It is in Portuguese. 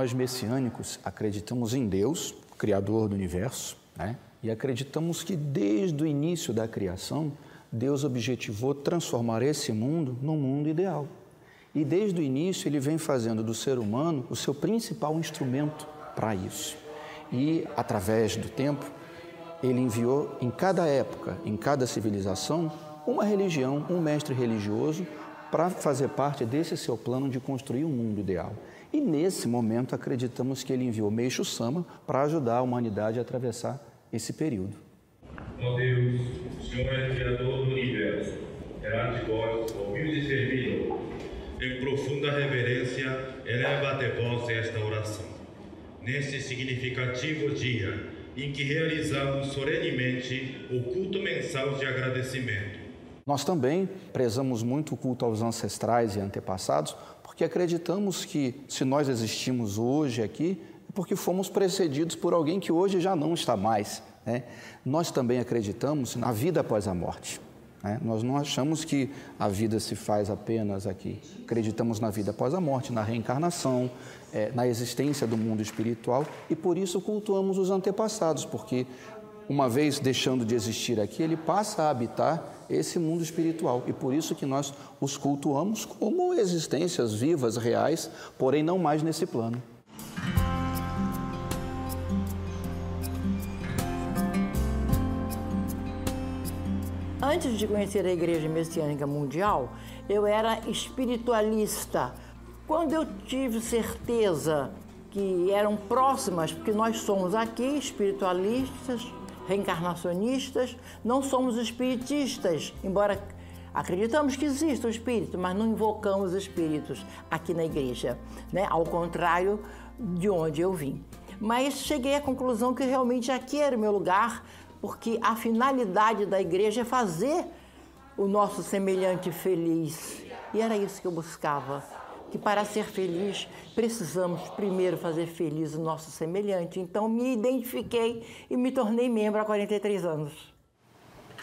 Nós messiânicos acreditamos em Deus, Criador do universo, né? E acreditamos que desde o início da criação, Deus objetivou transformar esse mundo num mundo ideal. E desde o início Ele vem fazendo do ser humano o seu principal instrumento para isso. E, através do tempo, Ele enviou em cada época, em cada civilização, uma religião, um mestre religioso, para fazer parte desse seu plano de construir um mundo ideal. E, nesse momento, acreditamos que Ele enviou Meixo Sama para ajudar a humanidade a atravessar esse período. Ó Deus, o Senhor é o Criador do universo. Perante vós, humilde servidor, em profunda reverência, eleva até vós esta oração. Neste significativo dia, em que realizamos solenemente o culto mensal de agradecimento. Nós também prezamos muito o culto aos ancestrais e antepassados, porque acreditamos que, se nós existimos hoje aqui, é porque fomos precedidos por alguém que hoje já não está mais, né? Nós também acreditamos na vida após a morte, né? Nós não achamos que a vida se faz apenas aqui. Acreditamos na vida após a morte, na reencarnação, na existência do mundo espiritual, e por isso cultuamos os antepassados, porque uma vez deixando de existir aqui, ele passa a habitar esse mundo espiritual. E por isso que nós os cultuamos como existências vivas, reais, porém não mais nesse plano. Antes de conhecer a Igreja Messiânica Mundial, eu era espiritualista. Quando eu tive certeza que eram próximas, porque nós somos aqui espiritualistas, reencarnacionistas, não somos espiritistas, embora acreditamos que exista o espírito, mas não invocamos espíritos aqui na igreja, né? Ao contrário de onde eu vim. Mas cheguei à conclusão que realmente aqui era o meu lugar, porque a finalidade da igreja é fazer o nosso semelhante feliz. E era isso que eu buscava, que para ser feliz precisamos primeiro fazer feliz o nosso semelhante. Então me identifiquei e me tornei membro há 43 anos.